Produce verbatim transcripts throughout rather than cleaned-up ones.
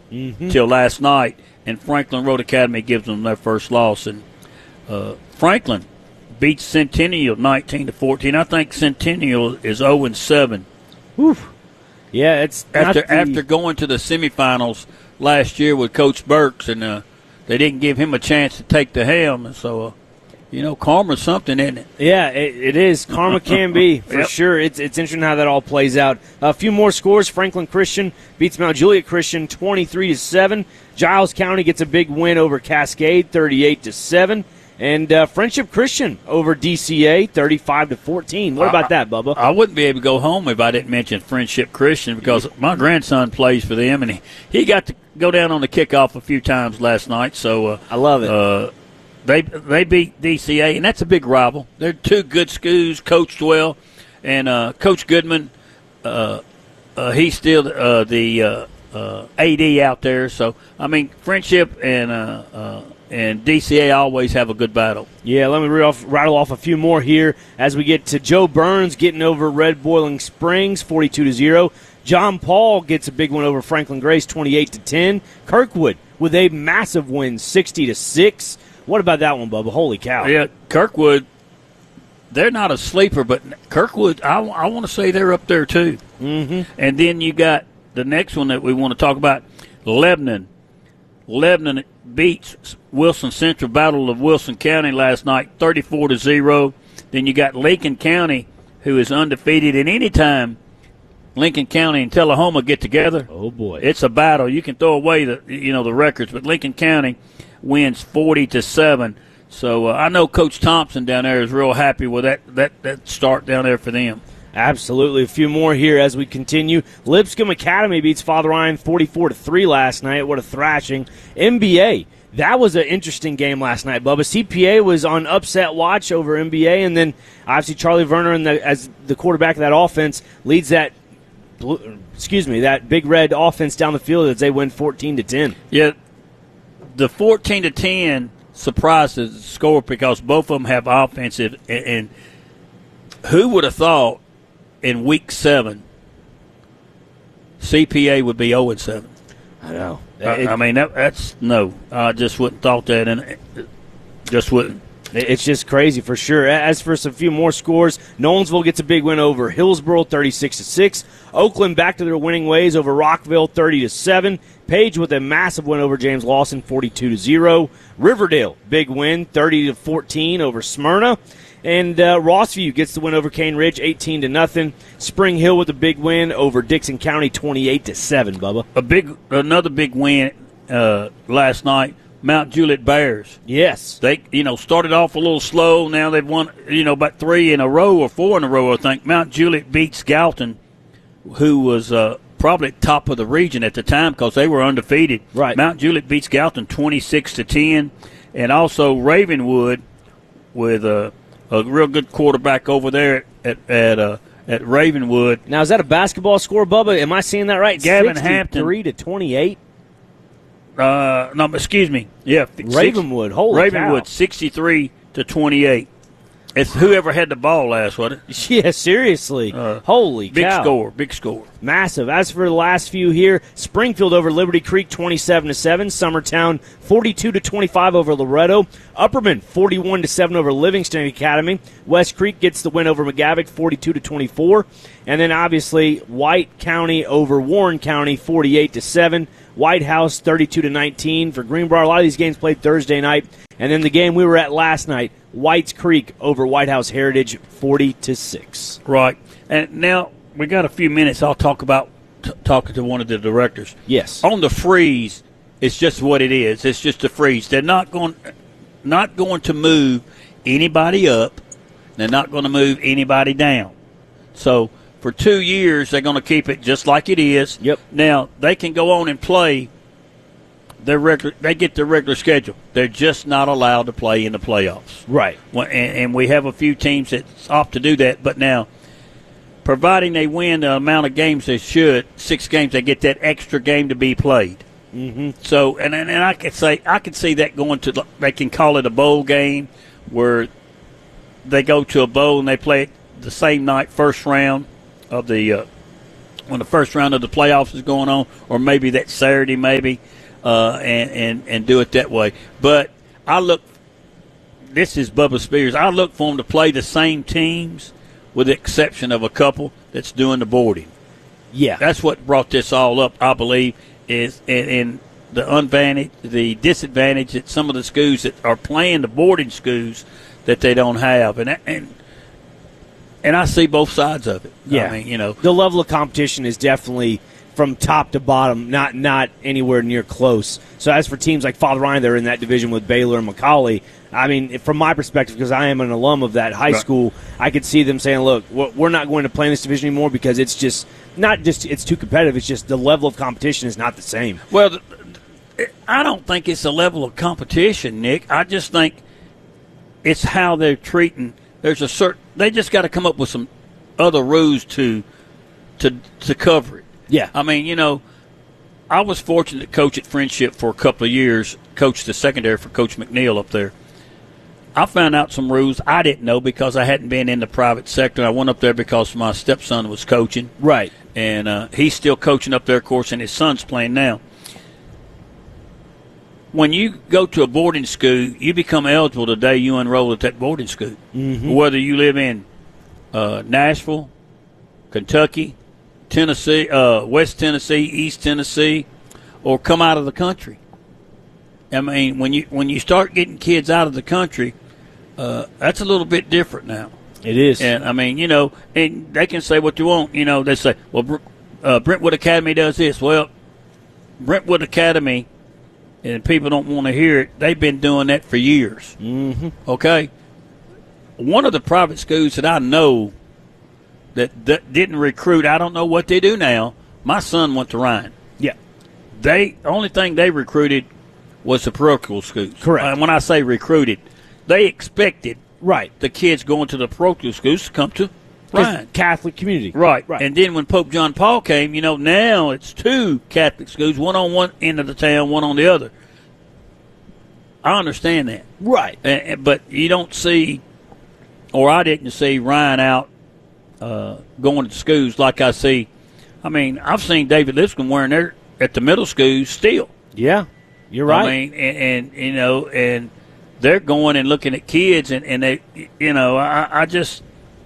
mm-hmm. till last night, and Franklin Road Academy gives them their first loss. And uh, Franklin beats Centennial nineteen to fourteen. I think Centennial is zero and seven. Oof. Yeah, it's after the... after going to the semifinals last year with Coach Burks, and uh, they didn't give him a chance to take the helm. And so, uh, you know, karma's something, isn't it? Yeah, it, it is. Karma can be, for yep. sure. It's it's interesting how that all plays out. A few more scores. Franklin Christian beats Mount Juliet Christian twenty-three to seven. Giles County gets a big win over Cascade, thirty-eight to seven. And uh, Friendship Christian over D C A, thirty-five to fourteen. What about that, Bubba? I wouldn't be able to go home if I didn't mention Friendship Christian, because my grandson plays for them, and he, he got to go down on the kickoff a few times last night. So uh, I love it. Uh, they they beat D C A, and that's a big rival. They're two good schools, coached well, and uh, Coach Goodman, uh, uh, he's still uh, the uh, uh, A D out there. So I mean, Friendship and. Uh, uh, And D C A always have a good battle. Yeah, let me rattle off, rattle off a few more here as we get to Joe Burns getting over Red Boiling Springs, forty-two to zero. John Paul gets a big one over Franklin Grace, twenty-eight to ten. Kirkwood with a massive win, sixty to six. What about that one, Bubba? Holy cow! Yeah, Kirkwood. They're not a sleeper, but Kirkwood, I, I want to say they're up there too. Mm-hmm. And then you got the next one that we want to talk about, Lebanon. Lebanon beats Wilson Central, Battle of Wilson County last night, thirty-four to zero. Then you got Lincoln County, who is undefeated. And anytime Lincoln County and Tullahoma get together, oh boy, it's a battle. You can throw away the you know the records, but Lincoln County wins forty to seven. So uh, I know Coach Thompson down there is real happy with that that that start down there for them. Absolutely. A few more here as we continue. Lipscomb Academy beats Father Ryan forty-four to three last night. What a thrashing. M B A, that was an interesting game last night, Bubba. C P A was on upset watch over M B A, and then obviously Charlie Werner, in the, as the quarterback of that offense, leads that blue, excuse me, that Big Red offense down the field as they win fourteen to ten. Yeah, the fourteen to ten surprises the score because both of them have offensive, and, and who would have thought in week seven, C P A would be zero and seven. I know. I, it, I mean, that, that's no. I just wouldn't thought that, and it, it just wouldn't. It's just crazy for sure. As for some few more scores, Nolensville gets a big win over Hillsboro, thirty-six to six. Oakland back to their winning ways over Rockville, thirty to seven. Page with a massive win over James Lawson, forty-two to zero. Riverdale, big win, thirty to fourteen over Smyrna. And uh, Rossview gets the win over Cane Ridge, eighteen to nothing. Spring Hill with a big win over Dixon County, twenty-eight to seven. Bubba, a big, another big win uh, last night. Mount Juliet Bears. Yes, they you know started off a little slow. Now they've won you know about three in a row or four in a row. I think Mount Juliet beats Galton, who was uh, probably top of the region at the time because they were undefeated. Right. Mount Juliet beats Galton twenty-six to ten, and also Ravenwood with a. A real good quarterback over there at at uh, at Ravenwood. Now, is that a basketball score, Bubba? Am I seeing that right? Gavin Hampton, three to twenty-eight. Uh, no, excuse me. Yeah, Ravenwood. Holy Ravenwood, cow. sixty-three to twenty-eight. It's whoever had the ball last, wasn't it? Yeah, seriously. Uh, Holy big cow. Big score, big score. Massive. As for the last few here, Springfield over Liberty Creek, twenty-seven to seven. Summertown, forty-two to twenty-five over Loretto. Upperman, forty-one to seven over Livingston Academy. West Creek gets the win over McGavick, forty-two to twenty-four. And then obviously White County over Warren County, forty-eight to seven. White House, thirty-two to nineteen for Greenbrier. A lot of these games played Thursday night. And then the game we were at last night, Whites Creek over White House Heritage, forty to six. Right. And now we got a few minutes. I'll talk about t- talking to one of the directors. Yes. On the freeze, it's just what it is. It's just a freeze. They're not going, not going to move anybody up. They're not going to move anybody down. So for two years, they're going to keep it just like it is. Yep. Now they can go on and play. Their regular, they get their regular schedule. They're just not allowed to play in the playoffs. Right. Well, and, and we have a few teams that opt to do that. But now, providing they win the amount of games they should, six games, they get that extra game to be played. Mm-hmm. So, and and I could say I could see that going to. They can call it a bowl game, where they go to a bowl and they play it the same night, first round of the uh, when the first round of the playoffs is going on, or maybe that Saturday, maybe, uh, and, and, and do it that way. But I look, this is Bubba Spears, I look for them to play the same teams with the exception of a couple that's doing the boarding. Yeah. That's what brought this all up, I believe, is in, in the unvantage, the disadvantage that some of the schools that are playing the boarding schools that they don't have. And, and, and I see both sides of it. Yeah. I mean, you know. The level of competition is definitely from top to bottom, not not anywhere near close. So as for teams like Father Ryan, they're in that division with Baylor and Macaulay. I mean, from my perspective, because I am an alum of that high right. school, I could see them saying, look, we're not going to play in this division anymore because it's just not just it's too competitive. It's just the level of competition is not the same. Well, the, the, I don't think it's a level of competition, Nick. I just think it's how they're treating. There's a certain they just got to come up with some other rules to to to cover it. Yeah. I mean, you know, I was fortunate to coach at Friendship for a couple of years, coached the secondary for Coach McNeil up there. I found out some rules I didn't know because I hadn't been in the private sector. I went up there because my stepson was coaching. Right. And uh, he's still coaching up there, of course, and his son's playing now. When you go to a boarding school, you become eligible the day you enroll at that boarding school. Mm-hmm. Whether you live in uh, Nashville, Kentucky, Tennessee, uh, West Tennessee, East Tennessee, or come out of the country. I mean, when you when you start getting kids out of the country, uh, that's a little bit different now. It is. And, I mean, you know, and they can say what you want. You know, they say, well, uh, Brentwood Academy does this. Well, Brentwood Academy, and people don't want to hear it, they've been doing that for years. Mm-hmm. Okay? One of the private schools that I know that, that didn't recruit, I don't know what they do now. My son went to Ryan. Yeah. They only thing they recruited was the parochial schools. Correct. And when I say recruited, they expected Right. the kids going to the parochial schools to come to Ryan. Catholic community. Right. Right. And then when Pope John Paul came, you know, now it's two Catholic schools, one on one end of the town, one on the other. I understand that. Right. Uh, but you don't see, or I didn't see Ryan out uh, going to schools like I see. I mean, I've seen David Lipscomb wearing there at the middle schools still. Yeah, you're right. I mean, and, and you know, and they're going and looking at kids, and, and they, you know, I, I just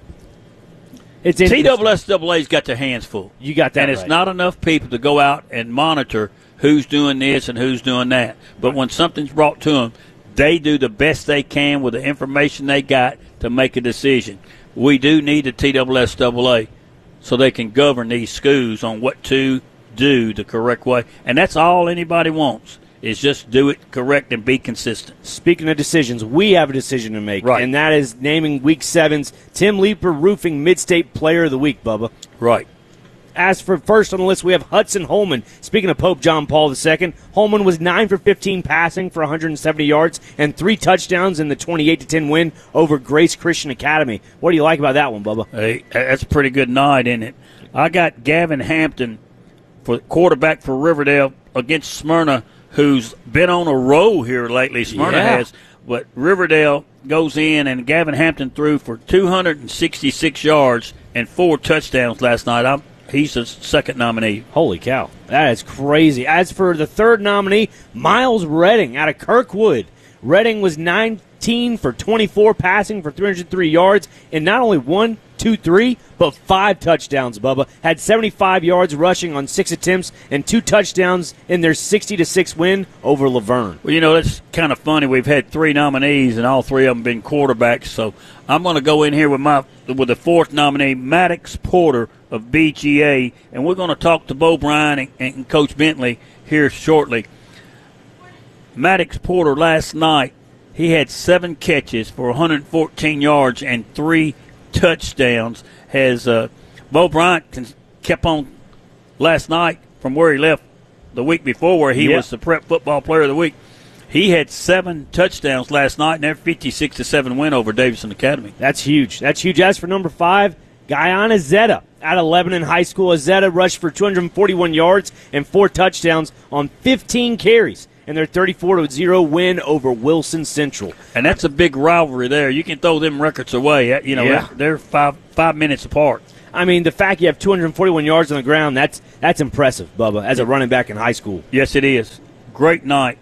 it's T S S A A's got their hands full. You got that, and it's right. not enough people to go out and monitor who's doing this and who's doing that. But when something's brought to them, they do the best they can with the information they got to make a decision. We do need a T S S A so they can govern these schools on what to do the correct way. And that's all anybody wants, is just do it correct and be consistent. Speaking of decisions, we have a decision to make, right. and that is naming Week seven's Tim Leeper Roofing Mid-State Player of the Week, Bubba. Right. As for first on the list, we have Hudson Holman. Speaking of Pope John Paul the Second, Holman was nine for fifteen passing for one hundred seventy yards and three touchdowns in the twenty-eight to ten win over Grace Christian Academy. What do you like about that one, Bubba? Hey, that's a pretty good night, isn't it? I got Gavin Hampton, for quarterback for Riverdale, against Smyrna, who's been on a roll here lately. Smyrna yeah. has. But Riverdale goes in, and Gavin Hampton threw for two hundred sixty-six yards and four touchdowns last night. I'm He's the second nominee. Holy cow. That is crazy. As for the third nominee, Miles Redding out of Kirkwood. Redding was nineteen for twenty-four, passing for three hundred three yards, and not only one, two, three, but five touchdowns, Bubba. Had seventy-five yards rushing on six attempts and two touchdowns in their sixty to six win over Laverne. Well, you know, it's kind of funny. We've had three nominees, and all three of them been quarterbacks, so I'm going to go in here with my with the fourth nominee, Maddox Porter of B G A, and we're going to talk to Bo Bryan and, and Coach Bentley here shortly. Maddox Porter last night, he had seven catches for one hundred fourteen yards and three touchdowns. Has uh, Bo Bryant kept on last night from where he left the week before, where he yep. was the Prep Football Player of the Week. He had seven touchdowns last night, and they're fifty-six to seven win over Davidson Academy. That's huge. That's huge. As for number five, Guyana Zeta out of Lebanon High School. Zeta rushed for two hundred forty-one yards and four touchdowns on fifteen carries in their thirty-four to zero win over Wilson Central. And that's a big rivalry there. You can throw them records away. You know, yeah. they're five five minutes apart. I mean, the fact you have two hundred forty-one yards on the ground, that's that's impressive, Bubba, as a running back in high school. Yes, it is. Great night.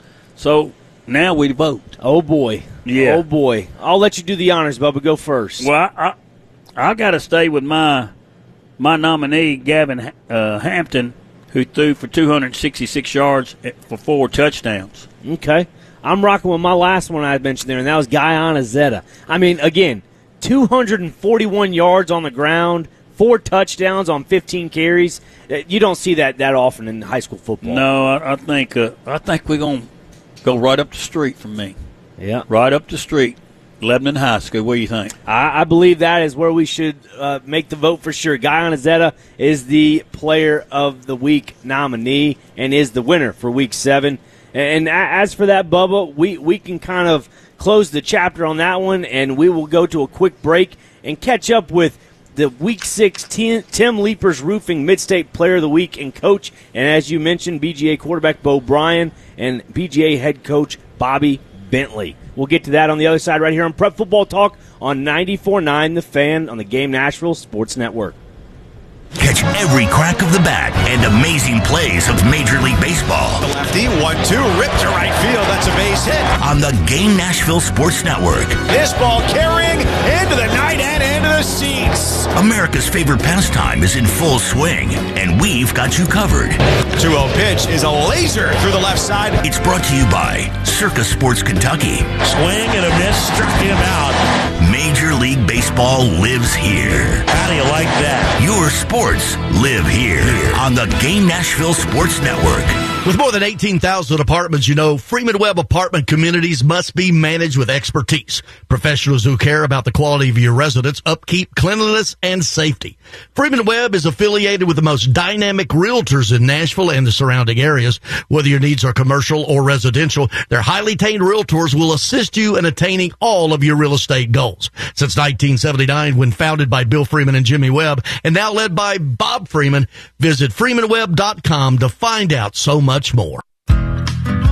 So now we vote. Oh, boy. Yeah. Oh, boy. I'll let you do the honors, Bubba. Go first. Well, I I, I got to stay with my my nominee, Gavin uh, Hampton, who threw for two hundred sixty-six yards for four touchdowns. Okay. I'm rocking with my last one I mentioned there, and that was Guyana Zeta. I mean, again, two hundred forty-one yards on the ground, four touchdowns on fifteen carries. You don't see that that often in high school football. No, I, I think uh, I think we're going to go right up the street from me. Yeah. Right up the street. Lebanon High School. What do you think? I, I believe that is where we should uh, make the vote for sure. Guyana Zeta is the Player of the Week nominee and is the winner for Week seven. And as for that, Bubba, we, we can kind of close the chapter on that one, and we will go to a quick break and catch up with the Week six Tim, Tim Leapers Roofing Mid-State Player of the Week and Coach. And as you mentioned, B G A quarterback Bo Bryan and B G A head coach Bobby Bentley. We'll get to that on the other side right here on Prep Football Talk on ninety-four point nine The Fan on the Game Nashville Sports Network. Catch every crack of the bat and amazing plays of Major League Baseball. The lefty, one two, ripped to right field. That's a base hit. On the Game Nashville Sports Network. This ball carrying into the night and into the seats. America's favorite pastime is in full swing, and we've got you covered. two oh pitch is a laser through the left side. It's brought to you by Circus Sports Kentucky. Swing and a miss, struck him out. Major League Baseball lives here. How do you like that? Your sports live here on the Game Nashville Sports Network. With more than eighteen thousand apartments, you know, Freeman Webb apartment communities must be managed with expertise. Professionals who care about the quality of your residence, upkeep, cleanliness, and safety. Freeman Webb is affiliated with the most dynamic realtors in Nashville and the surrounding areas. Whether your needs are commercial or residential, their highly trained realtors will assist you in attaining all of your real estate goals. Since nineteen seventy-nine, when founded by Bill Freeman and Jimmy Webb, and now led by Bob Freeman, visit freeman webb dot com to find out so much more.